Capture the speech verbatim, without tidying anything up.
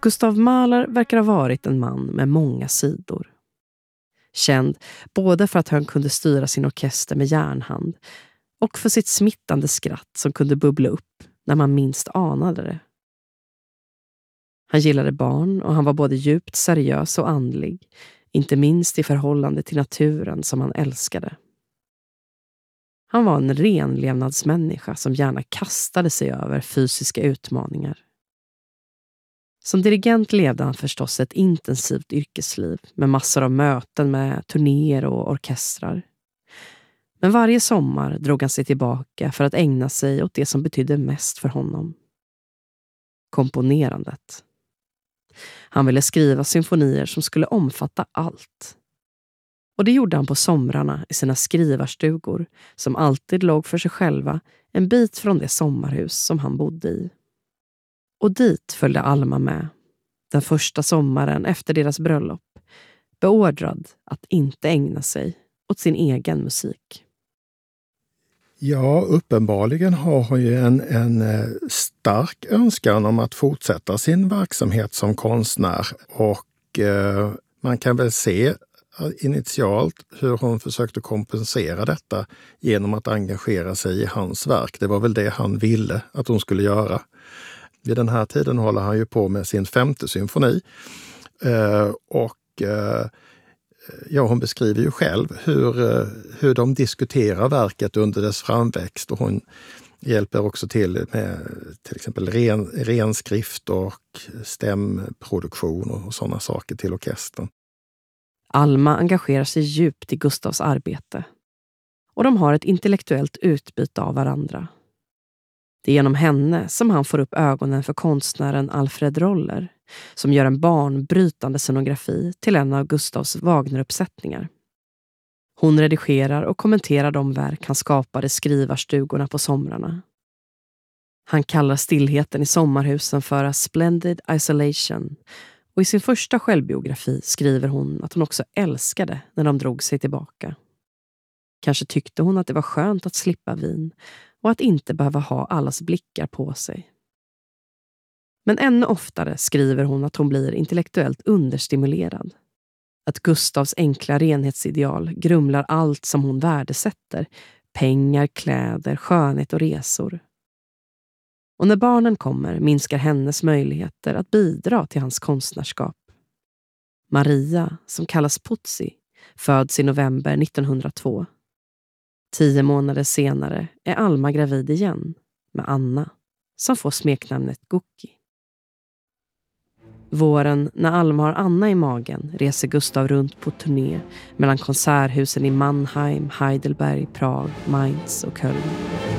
Gustav Mahler verkar ha varit en man med många sidor. Känd både för att han kunde styra sin orkester med järnhand och för sitt smittande skratt som kunde bubbla upp när man minst anade det. Han gillade barn och han var både djupt seriös och andlig, inte minst i förhållande till naturen som han älskade. Han var en renlevnadsmänniska som gärna kastade sig över fysiska utmaningar. Som dirigent levde han förstås ett intensivt yrkesliv med massor av möten med turnéer och orkestrar. Men varje sommar drog han sig tillbaka för att ägna sig åt det som betydde mest för honom. Komponerandet. Han ville skriva symfonier som skulle omfatta allt. Och det gjorde han på somrarna i sina skrivarstugor som alltid låg för sig själva en bit från det sommarhus som han bodde i. Och dit följde Alma med, den första sommaren efter deras bröllop, beordrad att inte ägna sig åt sin egen musik. Ja, uppenbarligen har hon ju en, en stark önskan om att fortsätta sin verksamhet som konstnär. Och eh, man kan väl se initialt hur hon försökte kompensera detta genom att engagera sig i hans verk. Det var väl det han ville att hon skulle göra. Vid den här tiden håller han ju på med sin femte symfoni. Eh, och eh, ja, hon beskriver ju själv hur, hur de diskuterar verket under dess framväxt. Och hon hjälper också till med till exempel ren, renskrift och stämproduktion och sådana saker till orkestern. Alma engagerar sig djupt i Gustavs arbete. Och de har ett intellektuellt utbyte av varandra. Det är genom henne som han får upp ögonen för konstnären Alfred Roller, som gör en barnbrytande scenografi till en av Gustavs Wagner-uppsättningar. Hon redigerar och kommenterar de verk han skapade i skrivarstugorna på somrarna. Han kallar stillheten i sommarhusen för a splendid isolation, och i sin första självbiografi skriver hon att hon också älskade när de drog sig tillbaka. Kanske tyckte hon att det var skönt att slippa Wien och att inte behöva ha allas blickar på sig. Men ännu oftare skriver hon att hon blir intellektuellt understimulerad. Att Gustavs enkla renhetsideal grumlar allt som hon värdesätter: pengar, kläder, skönhet och resor. Och när barnen kommer minskar hennes möjligheter att bidra till hans konstnärskap. Maria, som kallas Putsi, föds i november nittonhundratvå. Tio månader senare är Alma gravid igen med Anna, som får smeknamnet Gucci. Våren, när Alma har Anna i magen, reser Gustav runt på turné mellan konserthusen i Mannheim, Heidelberg, Prag, Mainz och Köln.